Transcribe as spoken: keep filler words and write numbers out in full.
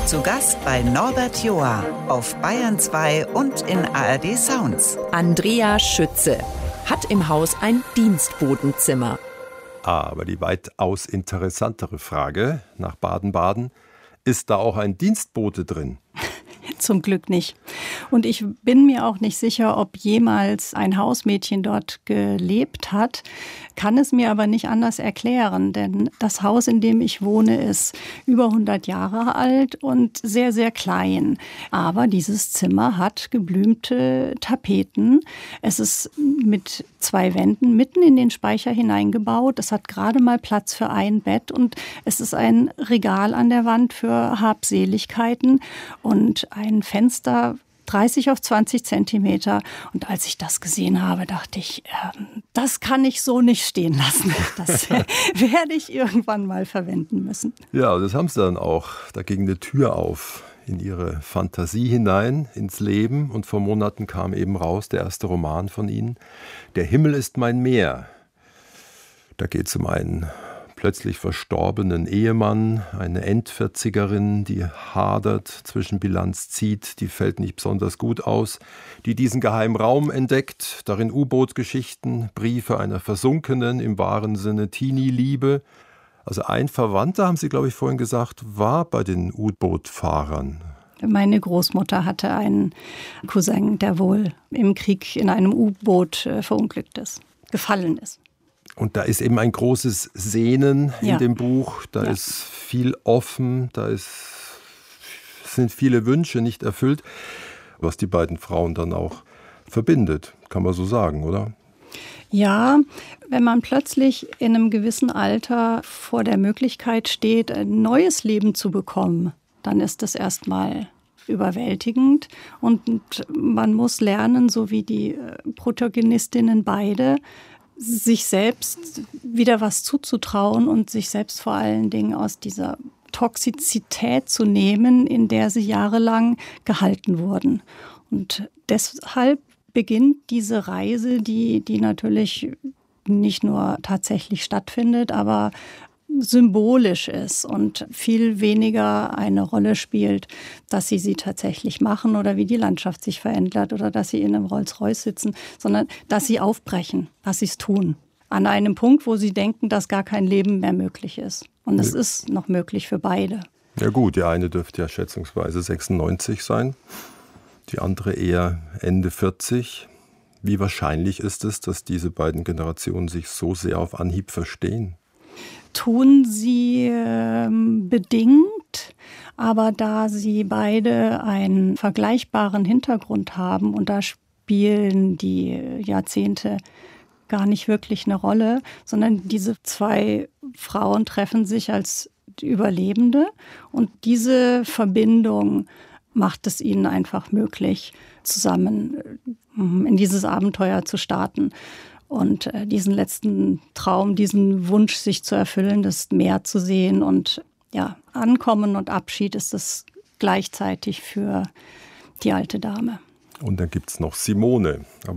Zu Gast bei Norbert Joa auf Bayern zwei und in A R D Sounds. Andrea Schütze hat im Haus ein Dienstbodenzimmer. Aber die weitaus interessantere Frage nach Baden-Baden, ist da auch ein Dienstbote drin? Zum Glück nicht. Und ich bin mir auch nicht sicher, ob jemals ein Hausmädchen dort gelebt hat, kann es mir aber nicht anders erklären, denn das Haus, in dem ich wohne, ist über hundert Jahre alt und sehr, sehr klein. Aber dieses Zimmer hat geblümte Tapeten. Es ist mit zwei Wänden mitten in den Speicher hineingebaut. Es hat gerade mal Platz für ein Bett und es ist ein Regal an der Wand für Habseligkeiten und ein Fenster dreißig auf zwanzig Zentimeter. Und als ich das gesehen habe, dachte ich, äh, das kann ich so nicht stehen lassen. Das werde ich irgendwann mal verwenden müssen. Ja, das haben sie dann auch. Da ging eine Tür auf in ihre Fantasie hinein, ins Leben. Und vor Monaten kam eben raus der erste Roman von ihnen. Der Himmel ist mein Meer. Da geht es um einen plötzlich verstorbenen Ehemann, eine Endvierzigerin, die hadert, zwischen Bilanz zieht, die fällt nicht besonders gut aus, die diesen geheimen Raum entdeckt, darin U-Boot-Geschichten, Briefe einer versunkenen, im wahren Sinne Teenie-Liebe. Also ein Verwandter, haben Sie, glaube ich, vorhin gesagt, war bei den U-Boot-Fahrern. Meine Großmutter hatte einen Cousin, der wohl im Krieg in einem U-Boot verunglückt ist, gefallen ist. Und da ist eben ein großes Sehnen in ja. dem Buch, da ja. ist viel offen, da ist, sind viele Wünsche nicht erfüllt, was die beiden Frauen dann auch verbindet, kann man so sagen, oder? Ja, wenn man plötzlich in einem gewissen Alter vor der Möglichkeit steht, ein neues Leben zu bekommen, dann ist das erstmal überwältigend und man muss lernen, so wie die Protagonistinnen beide, sich selbst wieder was zuzutrauen und sich selbst vor allen Dingen aus dieser Toxizität zu nehmen, in der sie jahrelang gehalten wurden. Und deshalb beginnt diese Reise, die, die natürlich nicht nur tatsächlich stattfindet, aber symbolisch ist und viel weniger eine Rolle spielt, dass sie sie tatsächlich machen oder wie die Landschaft sich verändert oder dass sie in einem Rolls-Royce sitzen, sondern dass sie aufbrechen, dass sie es tun. An einem Punkt, wo sie denken, dass gar kein Leben mehr möglich ist. Und es ja. ist noch möglich für beide. Ja gut, die eine dürfte ja schätzungsweise sechsundneunzig sein, die andere eher Ende vierzig. Wie wahrscheinlich ist es, dass diese beiden Generationen sich so sehr auf Anhieb verstehen? Tun sie äh, bedingt, aber da sie beide einen vergleichbaren Hintergrund haben und da spielen die Jahrzehnte gar nicht wirklich eine Rolle, sondern diese zwei Frauen treffen sich als Überlebende und diese Verbindung macht es ihnen einfach möglich, zusammen in dieses Abenteuer zu starten. Und diesen letzten Traum, diesen Wunsch, sich zu erfüllen, das Meer zu sehen und ja, Ankommen und Abschied ist es gleichzeitig für die alte Dame. Und dann gibt es noch Simone.